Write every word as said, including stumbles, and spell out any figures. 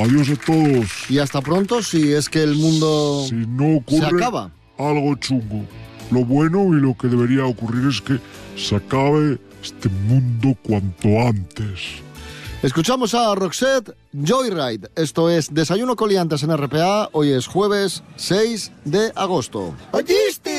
Adiós a todos. Y hasta pronto, si es que el mundo si no ocurre se acaba. Algo chungo. Lo bueno y lo que debería ocurrir es que se acabe este mundo cuanto antes. Escuchamos a Roxette, Joyride. Esto es Desayuno con Liantes en R P A. Hoy es jueves seis de agosto. ¿Oíste?